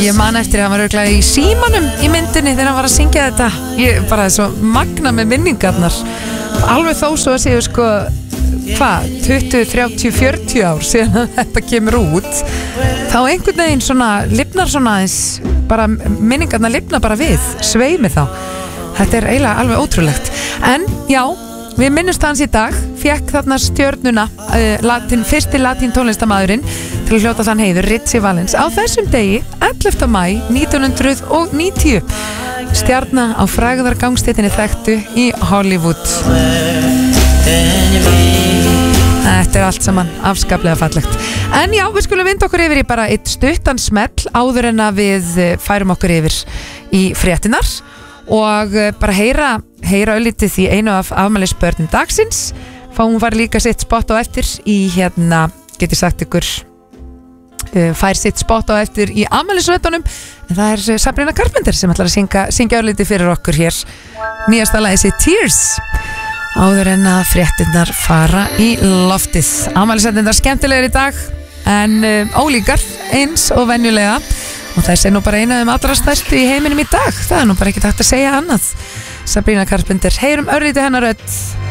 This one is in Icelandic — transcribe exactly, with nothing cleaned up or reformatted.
Ég man eftir að hann var örugglega í símanum í myndinni þegar hann var að syngja þetta. Ég bara svo magna með minningarnar. Alveg þó svo að séu sko hvað, tuttugu, þrjátíu, fjörutíu ár síðan að þetta kemur út. Þá einhvern veginn svona lifnar svona aðeins, bara minningarnar lifna bara við, sveimi þá. Þetta er eiginlega alveg ótrúlegt. En já, við minnumst hans í dag, fekk þarna stjörnuna, uh, latin, fyrsti latín tónlistamæðurinn til að hljóta þann heiður, Ritchie Valens, á þessum degi, ellefta maí nítján hundruð níutíu. Stjarna á frægðargangstéttinni þekktu í Hollywood. Þetta er allt saman afskaplega fallegt. En já, við skulum vinda okkur yfir í bara eitt stuttan smell áður en að við færum okkur yfir í fréttinar og bara heyra, heyra öllítið í einu af afmælisbörnum dagsins. Hún var líka sitt spott á eftir í hérna, geti sagt ykkur, fær sitt spott á eftir í afmælisröddunum, en það er Sabrina Carpenter sem ætlar að syngja, syngja öllítið fyrir okkur hér. Nýjasta lagið sitt Tears áður en að fréttinnar fara í loftið. Afmælisröddundar skemmtilegar í dag en um, ólíkar eins og venjulega. Og þessi er nú bara eina af þeim allra stærstu í heiminum í dag. Það er nú bara ekki hægt að segja annað. Sabrina Carpenter, heyrum örlítið hennar rödd.